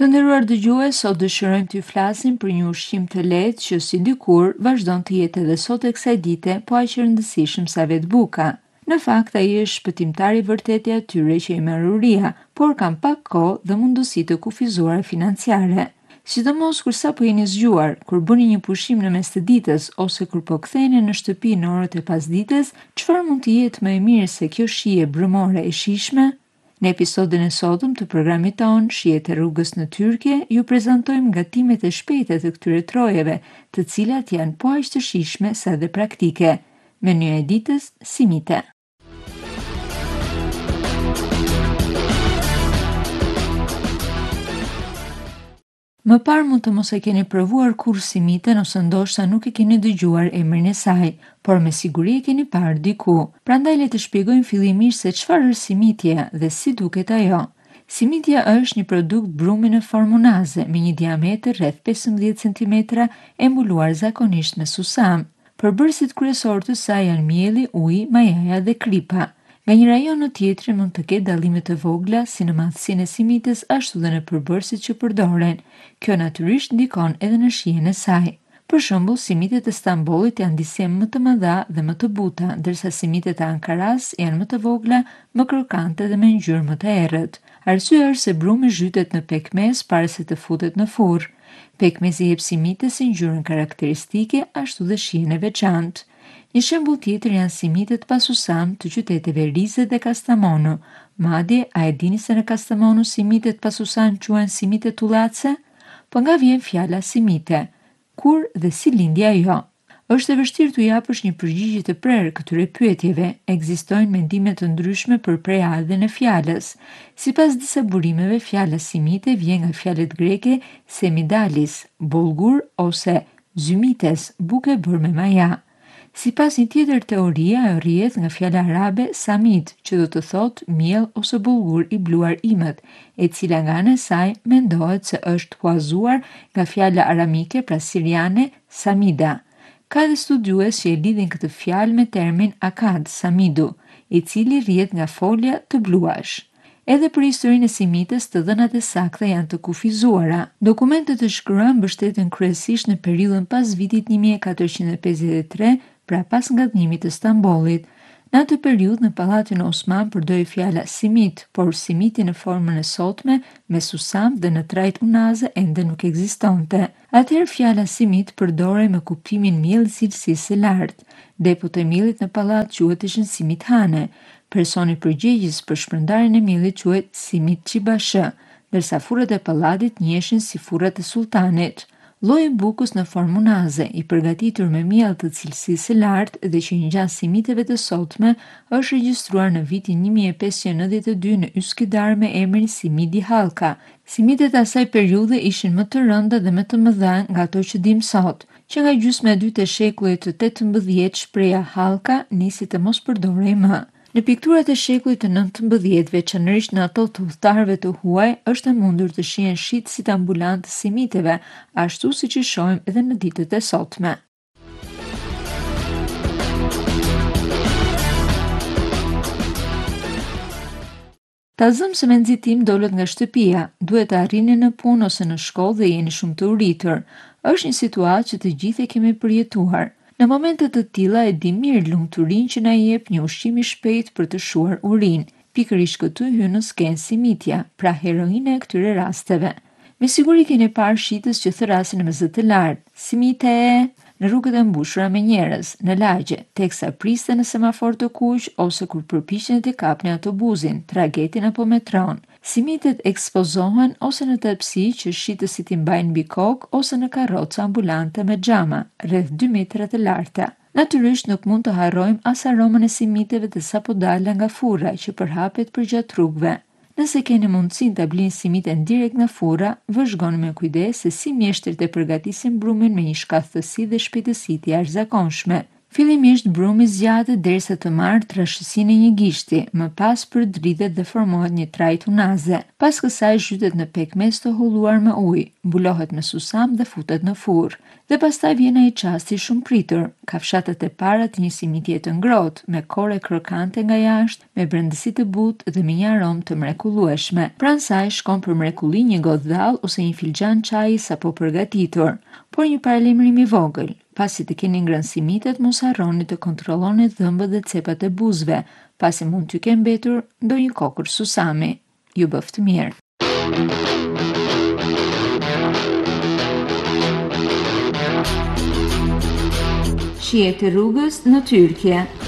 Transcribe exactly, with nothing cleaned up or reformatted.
Të nderuar dëgjues, sot dëshirojmë t'ju flasim për një ushqim të lehtë që si dikur vazhdon të jetë edhe sot e kësaj dite, po aq i rëndësishëm sa vetë buka. Në fakt, ai është shpëtimtar i vërtetë i atyre që i merr uria, por kanë pak kohë dhe mundësi të kufizuara financiare. Sidomos kur sapo jeni zgjuar, kur bëni një pushim në mes të ditës ose kur po ktheheni në shtëpi në orët e pasdites, çfarë mund të jetë më e mirë se kjo shije brëmore e shijshme? Në episodin e sotëm të programit tonë, Shijet e rrugës në Tyrkje, ju prezantojmë gatimet e shpejta të këtyre trojeve, të cilat janë po aq të shijshme sa dhe praktike. Menyu e ditës, simite. Më parë mund të mos e keni provuar kur simiten ose ndoshta nuk e keni dëgjuar emrin e saj, por me siguri e keni parë diku. Prandaj le të shpjegojmë fillimisht se çfarë është simitja dhe si duket ajo. Simitja është një produkt brumi në formë unaze me një diametër rreth pesëmbëdhjetë centimetra e mbuluar zakonisht me susam. Përbërësit kryesor të saj janë mielli, uji, majaja dhe kripa. Nga një rajon në tjetrin mund të ketë dallime të vogla si në madhësinë e simitës ashtu dhe në përbërësit që përdoren. Kjo natyrisht ndikon edhe në shijen e saj. Për shembull, simitet e Stambollit janë disi më të mëdha dhe më të buta, ndërsa simitet e Ankaras janë më të vogla, më krokante dhe me ngjyrë më të errët. Arsyeja është se brumi zhytet në pekmez para se të futet në furrë. Pekmezi jep simites si ngjyrën karakteristike ashtu dhe shijen e veçantë. Një shembull tjetër janë simitet pa susam të qyteteve Rize dhe Kastamonu. Madje, a e dini se në Kastamonu simitet pa susam quhen simite tullace? Po nga vjen fjala simite? Kur dhe si lindi ajo? Është e vështirë t'u japësh një përgjigje të prerë këtyre pyetjeve. Ekzistojnë mendime të ndryshme për prejardhjen e fjalës. Sipas disa burimeve, fjala simite vjen nga fjalët greke semidalis, bulgur ose zymites, buke bërë me maja. Sipas një tjetër teorie, ajo rrihet nga fjala arabe samit, që do të thotë miell ose bullgur i bluar imët, e cila nga ana e saj mendohet se është huazuar nga fjala aramike pra siriane samida. Ka dhe studiues që e lidhin këtë fjalë me termin akad samidu, i cili rrihet nga folja të bluash. Edhe për historinë e simites, të dhënat e sakta janë të kufizuara. Dokumentet e shkruara mbështeten kryesisht në periudhën pas vitit një mijë e katërqind e pesëdhjetë e tre, pra pas ngatënimit të Stambollit. Në atë periudhë në pallatin Osman përdori fjala simit, por simiti në formën e sotme me susam dhe në trajt unaze ende nuk ekzistonte. Atëherë fjala simit përdorej me kuptimin miell i cilësisë së lartë. Depot e miellit në pallat quheteshin simithane. Personi përgjegjës për shpërndarjen e miellit quhet simit çibashë, ndërsa furrat e pallatit njiheshin si furrat e sultanit. Lloji i bukës në formë unaze, i përgatitur me miell të cilësisë së lartë dhe që ngjan simiteve të sotme, është regjistruar në vitin një mijë e pesëqind e nëntëdhjetë e dy në Yskëdar me emrin Simidi Hallka. Simitet e asaj periudhe ishin më të rënda dhe më të mëdha nga ato që dimë sot, që nga gjysma e dytë e shekullit të tetëmbëdhjetë shpreha Hallka nisi të mos përdorej më. Në pikturat e shekullit të nëntëmbëdhjetë, veçanërisht në ato të udhëtarëve të huaj, është e mundur të shihen shitësit ambulant të simiteve, ashtu siç i shohim edhe në ditët e sotme. Ta zëm se me nxitim dolët nga shtëpia, duhet të arrini në punë ose në shkollë dhe jeni shumë të uritur. Është një situatë që të gjithë e kemi përjetuar. Në momente të tilla e di mirë lumturinë që na jep një ushqim i shpejtë për të shuar urinë. Pikërisht këtu hyn në skenë simitja, pra heroina e këtyre rasteve. Me siguri keni parë shitës që thërasin me zë të lartë, simite, në rrugët e mbushura me njerëz, në lagje, teksa priste në semafor të kuq ose kur përpiqen të kapnin autobusin, tragetin apo metron. Simitet ekspozohen ose në tepsi që shitësit i mbajnë mbi kokë ose në karroca ambulante me xhama, rreth dy metra të larta. Natyrisht nuk mund të harrojmë as aromën e simiteve të sapo dalë nga furra që përhapet përgjatë rrugëve. Nëse keni mundësinë ta blini simiten direkt nga furra, vëzhgoni me kujdes se si mjeshtrit e përgatisin brumin me një shkathtësi dhe shpejtësi të jashtëzakonshme. Fillimisht brumi zgjatet derisa të marrë trashësinë e një gishti, më pas përdridhet dhe formohet një trajt unaze. Pas kësaj zhytet në pekmez të holluar me ujë. mbulohet me susam dhe futet në furrë. Dhe pastaj vjen ai çasti shumë pritur, kafshatat e para të një simiti të ngrohtë, me kore krokante nga jashtë, me brendësi të butë dhe me një aromë të mrekullueshme. Pranë saj shkon për mrekulli një gotë dhall ose një filxhan çaji sapo përgatitur. Por një paralajmërim i vogël, pasi të keni ngrënë simitet, mos harroni të kontrolloni dhëmbët dhe cepat e buzëve, pasi mund t'ju kenë mbetur ndonjë kokër susami. Ju bëft mirë. Shihet e rrugës në Tyrkje.